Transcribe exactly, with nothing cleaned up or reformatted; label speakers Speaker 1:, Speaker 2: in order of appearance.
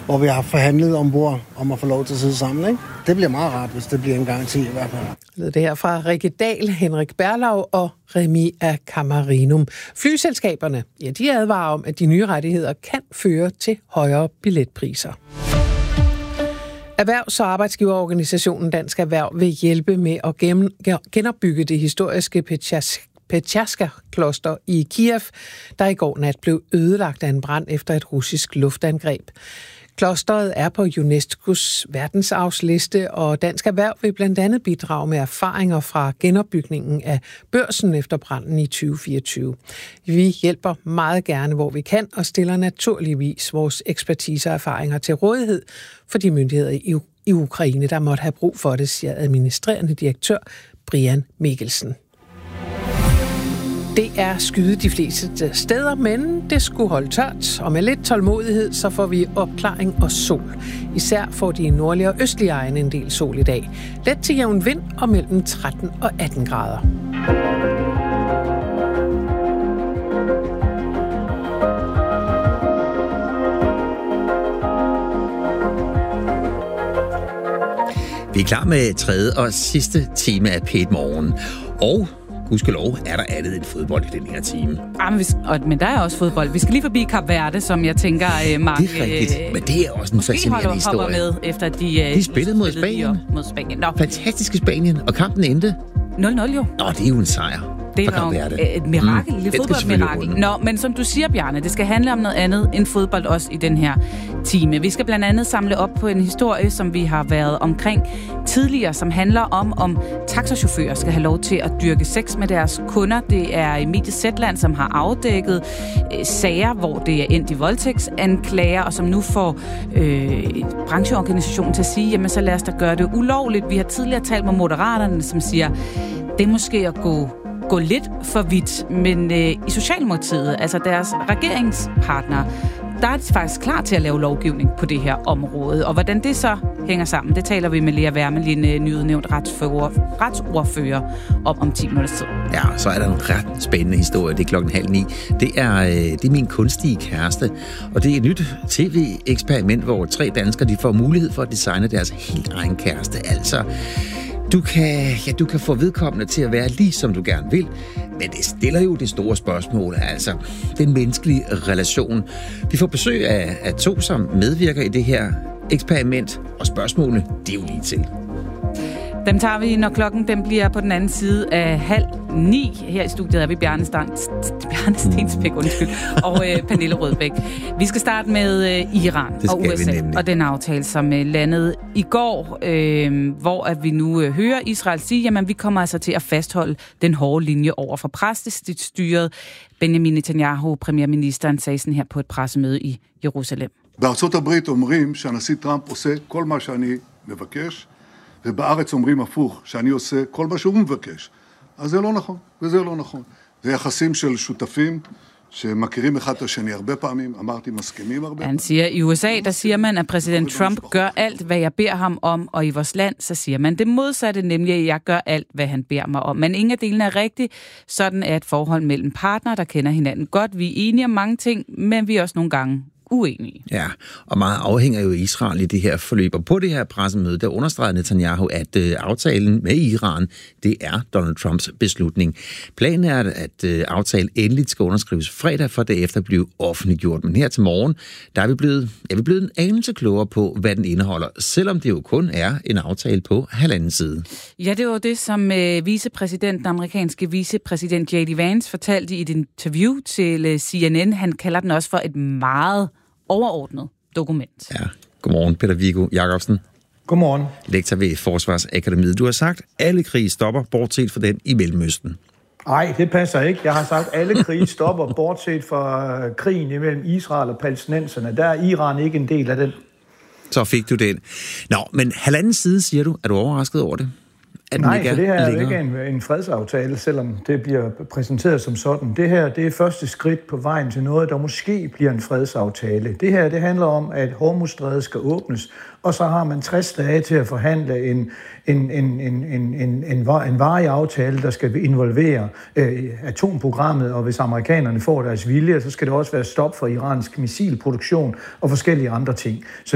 Speaker 1: hvor vi har forhandlet ombord om at få lov til at sidde sammen. Ikke? Det bliver meget rart, hvis det bliver en garanti i hvert fald.
Speaker 2: Det her fra Rikke Dahl, Henrik Berlau og Remi af Cammarinum. Flyselskaberne, ja, de advarer om, at de nye rettigheder kan føre til højere billetpriser. Erhvervs- og arbejdsgiverorganisationen Dansk Erhverv vil hjælpe med at genopbygge det historiske Petjaska-kloster i Kiev, der i går nat blev ødelagt af en brand efter et russisk luftangreb. Klosteret er på UNESCO's verdensarvsliste, og Dansk Erhverv vil blandt andet bidrage med erfaringer fra genopbygningen af Børsen efter branden i tyve fireogtyve. Vi hjælper meget gerne, hvor vi kan, og stiller naturligvis vores ekspertise og erfaringer til rådighed for de myndigheder i, i Ukraine, der måtte have brug for det, siger administrerende direktør Brian Mikkelsen. Det er skyet de fleste steder, men det skulle holde tørt, og med lidt tålmodighed, så får vi opklaring og sol. Især får de nordlige og østlige egne en del sol i dag. Let til jævn vind og mellem tretten og atten grader.
Speaker 3: Vi er klar med tredje og sidste time af P et Morgen, og gudskelov er der andet end fodbold i den her time.
Speaker 4: Ja, men, vi, og, men der er også fodbold. Vi skal lige forbi Kap Verde, som jeg tænker, uh, Mark...
Speaker 3: Det er rigtigt, øh, men det er også en fascinerende historie.
Speaker 4: Med, efter de, uh,
Speaker 3: de spillede mod Spanien.
Speaker 4: Mod Spanien. Nå.
Speaker 3: Fantastiske Spanien, og kampen endte
Speaker 4: nul nul jo.
Speaker 3: Nå, det er jo en sejr.
Speaker 4: Det er jo et mirakel, mm, et fodboldmirakel. Nå, men som du siger, Bjarne, det skal handle om noget andet end fodbold også i den her time. Vi skal blandt andet samle op på en historie, som vi har været omkring tidligere, som handler om, om taxachauffører skal have lov til at dyrke sex med deres kunder. Det er i mediet Zetland, som har afdækket øh, sager, hvor det er endt i voldtægtsanklager, og som nu får øh, brancheorganisationen til at sige, jamen så lad os da gøre det ulovligt. Vi har tidligere talt med Moderaterne, som siger, det er måske at gå gå lidt for vidt, men øh, i Socialdemokratiet, altså deres regeringspartner, der er de faktisk klar til at lave lovgivning på det her område. Og hvordan det så hænger sammen, det taler vi med Lea Wermelin, nyudnævnt retsordfører, om om ti minutter tid.
Speaker 3: Ja, så er der en ret spændende historie. Det er klokken halv ni. Det er, øh, det er min kunstige kæreste, og det er et nyt tv-eksperiment, hvor tre danskere de får mulighed for at designe deres helt egen kæreste. Altså, Du kan, ja, du kan få vedkommende til at være lige som du gerne vil, men det stiller jo det store spørgsmål, altså den menneskelige relation. Vi får besøg af, af to, som medvirker i det her eksperiment, og spørgsmålene, det er jo lige til.
Speaker 4: Dem tager vi, når klokken den bliver på den anden side af halv ni. Her i studiet er vi Bjarne, Stans, Bjarne Stensbæk, undskyld, og øh, Pernille Rødbæk. Vi skal starte med øh, Iran og U S A og den aftale, som øh, landede i går, øh, hvor at vi nu øh, hører Israel sige, jamen vi kommer altså til at fastholde den hårde linje over for præstestyret. Benjamin Netanyahu, premierministeren, sagde sådan her på et pressemøde i Jerusalem.
Speaker 5: בארצות הברית אומרים שהנשיא טראמפ עושה כל מה שאני מבקש, ובארץ אומרים הפוך, שאני עושה כל מה שהוא מבקש. אז זה לא נכון, וזה לא נכון. זה יחסים של שותפים שמכירים אחד את השני הרבה פעמים, אמרתי מסכימים הרבה פעמים.
Speaker 4: Han siger, i U S A, der siger man, at præsident Trump gør alt, hvad jeg beder ham om, og i vores land, så siger man det modsatte, nemlig, at jeg gør alt, hvad han beder mig om. Men ingen af delene er rigtigt. Sådan er et forhold mellem partnere, der kender hinanden godt. Vi er enige om mange ting, men vi er også nogle gange uenige.
Speaker 3: Ja, og meget afhænger jo Israel i det her forløb. Og på det her pressemøde, der understregede Netanyahu, at øh, aftalen med Iran, det er Donald Trumps beslutning. Planen er, at øh, aftalen endelig skal underskrives fredag, for derefter blive offentliggjort. Men her til morgen, der er vi blevet, ja, vi er blevet en anelse klogere på, hvad den indeholder, selvom det jo kun er en aftale på halvanden side.
Speaker 4: Ja, det var det, som øh, vicepræsident, den amerikanske vicepræsident J D Vance fortalte i et interview til øh, C N N. Han kalder den også for et meget overordnet dokument.
Speaker 3: Ja, godmorgen Peter Viggo Jacobsen.
Speaker 6: Godmorgen.
Speaker 3: Lektor ved Forsvarsakademiet. Du har sagt, at alle krige stopper, bortset fra den i Mellemøsten.
Speaker 6: Nej, det passer ikke. Jeg har sagt, at alle krige stopper, bortset fra krigen imellem Israel og palæstinenserne. Der er Iran ikke en del af den.
Speaker 3: Så fik du den. Nå, men halvanden side, siger du. Er du overrasket over det?
Speaker 6: Nej, for det her er jo ikke en, en fredsaftale, selvom det bliver præsenteret som sådan. Det her, det er første skridt på vejen til noget, der måske bliver en fredsaftale. Det her, det handler om, at Hormuzstrædet skal åbnes, og så har man tres dage til at forhandle en, en, en, en, en, en, en, en varig aftale, der skal involvere øh, atomprogrammet, og hvis amerikanerne får deres vilje, så skal det også være stop for iransk missilproduktion og forskellige andre ting. Så